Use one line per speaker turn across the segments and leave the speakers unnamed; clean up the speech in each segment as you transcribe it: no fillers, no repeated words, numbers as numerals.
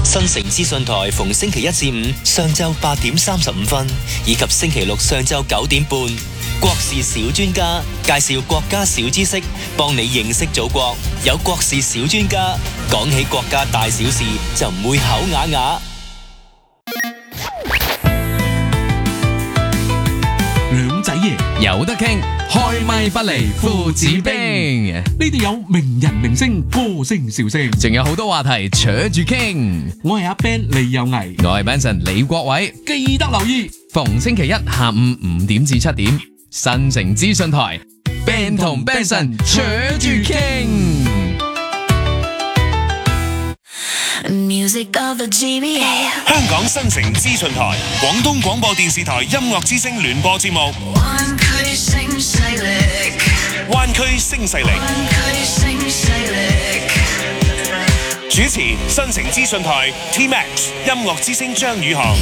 新城資訊台逢星期一至五上晝8:35，以及星期六上晝9點半。國事小專家介紹國家小知識，幫你認識祖國。有國事小專家講起國家大小事，就唔會口啞啞。
兩仔爺
有得傾，開咪不離父子兵。
呢度有名人明星、歌星笑聲，
仲有好多話題扯住傾。
我係阿 Ben 李有毅，
我係 Benson 李國偉，
記得留意
逢星期一下午5點至7點，新城資訊台 Ben 同 Benson 扯住傾。
香港新城資訊台、廣東廣播電視台音樂之聲聯播節目《灣區聲勢力》，主持新城資訊台 T-Max 音樂之聲張宇航。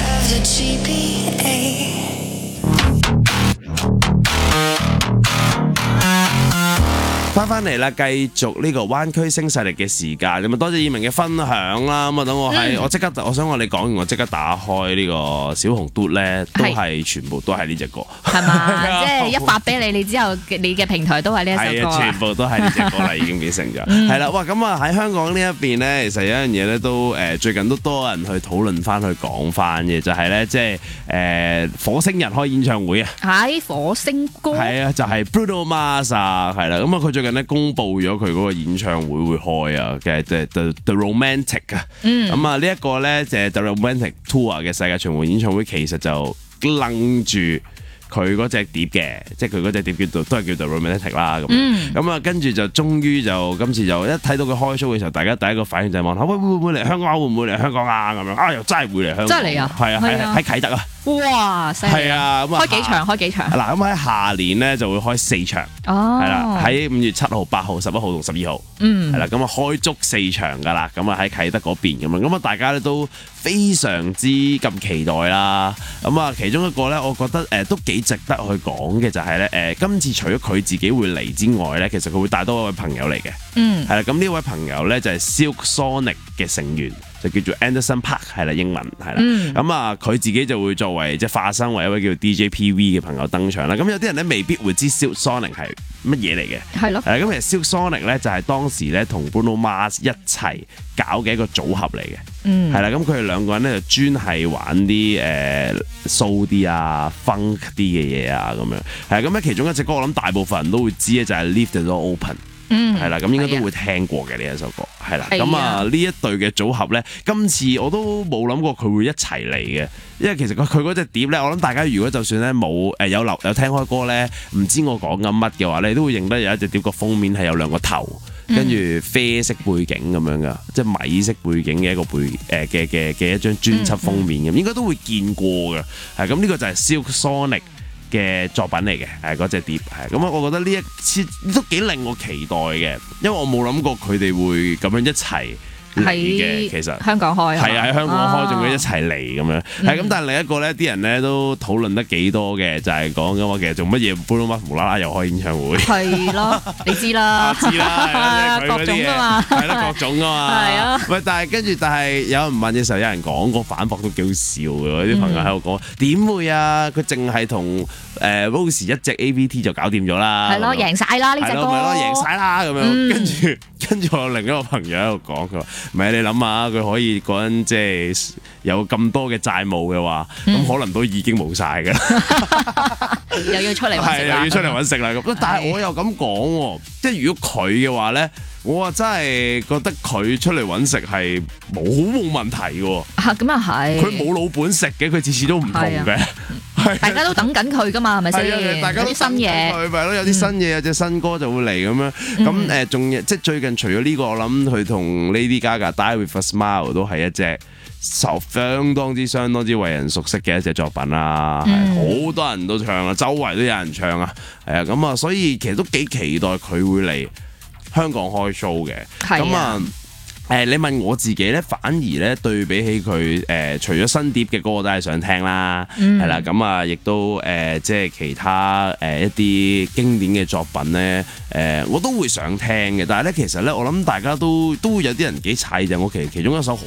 翻嚟啦，繼續呢個灣區聲勢力嘅時間，咁啊多謝以明嘅分享啦。咁啊等我我即刻，我想我哋講完，我即刻打開呢個小紅嘟咧，都係全部都係呢隻歌，
係嘛？即係一發俾你之後，你嘅平台都係呢一首歌，
全部都係呢隻歌啦，已經變成咗。係啦，哇！咁啊喺香港呢一邊咧，其實有一樣嘢咧都最近都多人去討論翻、去講翻嘅，就係咧即係火星人開演唱會啊！
喺火星哥
係啊，就係 Bruno Mars 啊，係啦。咁啊佢最近咧公布咗佢嗰個演唱會會開啊嘅，即係 The Romantic 啊。咁啊呢一個咧就係 The Romantic Tour 嘅世界巡迴演唱會，其實就楞住佢嗰隻碟嘅，即係佢嗰隻碟都係叫做 Romantic 啦。咁啊跟住就終於就今次就一睇到佢開 show 嘅時候，大家第一個反應就係問下，喂，會唔會嚟香港？會唔會嚟香港啊？咁樣啊又真係會嚟香港，
真係嚟啊！
係啊，喺啟德啊！
哇，犀利！
係啊，咁啊
開幾場？
嗱，咁喺下年咧就會開4場，係啦，喺5月7號、8號、11號同12號，係啦，咁啊開足4場噶啦，咁啊喺啟德嗰邊咁樣，咁啊大家咧都非常之咁期待啦。咁啊其中一個咧，我覺得都幾值得去講嘅就係咧，今次除咗佢自己會嚟之外咧，其實佢會帶多一位朋友嚟嘅，係啦，咁呢位朋友咧就係 Silk Sonic 嘅成員。就叫做 Anderson .Paak 係啦，英文係啦，咁啊佢自己就會作為即係化身為一位叫 DJ PV 嘅朋友登場啦。咁有啲人咧未必會知 Silk Sonic 係乜嘢嚟嘅，係咯。咁其實 Silk Sonic 咧就係當時咧同 Bruno Mars 一齊搞嘅一個組合嚟嘅，係啦。咁佢哋兩個人咧就專係玩啲soul 啲啊 funk 啲嘅嘢啊咁樣。係咁咧其中一隻歌我諗大部分人都會知咧，就係 Leave the Door Open。係啦，咁應該都會聽過嘅呢一首歌，係啦，咁啊呢一對嘅組合咧，今次我都冇諗過佢會一齊嚟嘅，因為其實佢嗰隻碟咧，我諗大家如果就算咧冇有聽開歌咧，唔知我講緊乜嘅話咧，你都會認得有一隻碟個封面係有兩個頭，跟住啡色背景咁樣噶，即係米色背景嘅一個嘅一張專輯封面咁，應該都會見過嘅，係咁呢個就係 Silk Sonic嘅作品嚟嘅，嗰隻碟係咁啊！我覺得呢一次都幾令我期待嘅，因為我冇諗過佢哋會咁樣一齊嚟嘅。其實香港開係喺香港開，仲會一齊嚟咁樣係咁。但係另一個咧，啲人咧都討論得幾多嘅，就係講嘅話，其實做乜嘢 Bruno Mars 無啦啦又開演唱會？係咯，你知啦，知啦，各種㗎嘛，係啦，各種㗎嘛，係啊。喂，但係有人問嘅時候，有人講個反駁都幾好笑嘅，啲朋友喺度講點會啊？佢淨係同Rose 一隻 AVT 就搞掂咗啦，係咯，贏晒啦呢隻歌，係咯，贏晒啦咁樣。跟住我有另一個朋友喺度講，佢話：唔係你諗下，佢可以嗰陣即係有咁多嘅債務嘅話，咁可能都已經冇晒㗎啦，又要出嚟揾食啦，又要出嚟揾食啦咁。但係我又咁講喎，即係如果佢嘅話咧，我啊真係覺得佢出嚟揾食係冇問題嘅喎。咁又係，佢冇老本食嘅，佢次次都唔同嘅。大家都等緊佢噶嘛，係咪先？大家都新嘢，佢咪咯，有啲新嘢，有隻新歌就會嚟咁樣。咁仲即係最近除咗呢個，我諗佢同 Lady Gaga Die With A Smile 都係一隻相當之為人熟悉嘅一隻作品啦。好多人都唱啊，周圍都有人唱啊。係啊，咁啊，所以其實都幾期待佢會嚟香港開 show 嘅。咁啊。你問我自己咧，反而咧對比起佢除咗新碟嘅歌我都係想聽啦，係啦，咁啊亦都即係其他一啲經典嘅作品咧，我都會想聽嘅。但係咧其實咧，我諗大家都會有啲人幾踩就我其中一首